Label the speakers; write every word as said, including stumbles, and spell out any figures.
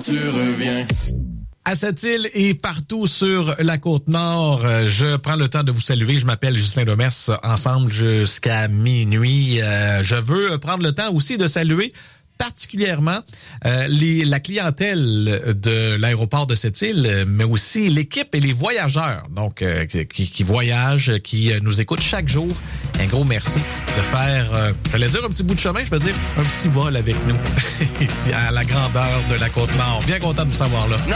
Speaker 1: tu reviens.
Speaker 2: À Sept-Îles et partout sur la Côte-Nord, je prends le temps de vous saluer. Je m'appelle Ghislain Demers, ensemble jusqu'à minuit. Euh, je veux prendre le temps aussi de saluer particulièrement euh, les, la clientèle de l'aéroport de Sept-Îles, mais aussi l'équipe et les voyageurs donc euh, qui, qui voyagent, qui nous écoutent chaque jour. Un gros merci de faire, euh, j'allais dire un petit bout de chemin, je veux dire un petit vol avec nous ici à la grandeur de la Côte-Nord. Bien content de vous savoir là.